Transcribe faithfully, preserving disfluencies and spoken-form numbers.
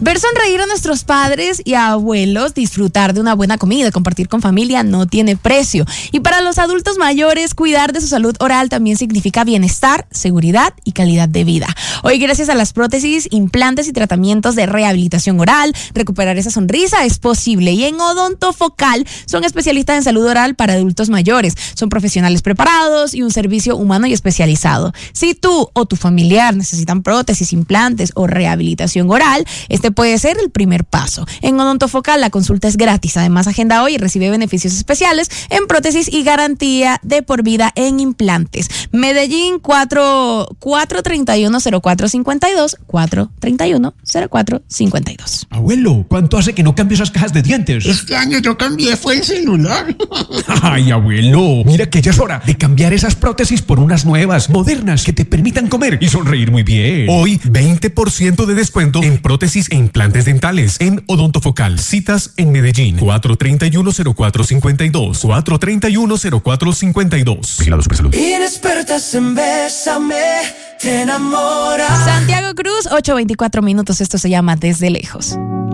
Ver sonreír a nuestros padres y abuelos, disfrutar de una buena comida, compartir con familia no tiene precio. Y para los adultos mayores, cuidar de su salud oral también significa bienestar, seguridad y calidad de vida. Hoy, gracias a las prótesis, implantes y tratamientos de rehabilitación oral, recuperar esa sonrisa es posible. Y en Odontofocal son especialistas en salud oral para adultos mayores. Son profesionales preparados y un servicio humano y especializado. Si tú o tu familiar necesitan prótesis, implantes o rehabilitación oral, este puede ser el primer paso. En Odontofocal la consulta es gratis. Además, agenda hoy y recibe beneficios especiales en prótesis y garantía de por vida en implantes. Medellín cuatro treinta y uno cero cuatro cincuenta y dos, cuatro treinta y uno cero cuatro cincuenta y dos. Abuelo, ¿cuánto hace que no cambia esas cajas de dientes? Este año yo cambié, fue el celular. Ay, abuelo, mira que ya es hora de cambiar esas prótesis por unas nuevas, modernas, que te permitan comer y sonreír muy bien. Hoy, veinte por ciento de descuento en prótesis e implantes dentales en Odontofocal. Citas en Medellín, cuatro treinta y uno cero cuatro cincuenta y dos, cuatro treinta y uno cero cuatro cincuenta y dos. Vigilado Supersalud. Inexpertas en Bésame, te enamoras. Santiago Cruz, ocho veinticuatro minutos. Esto se llama Desde Lejos.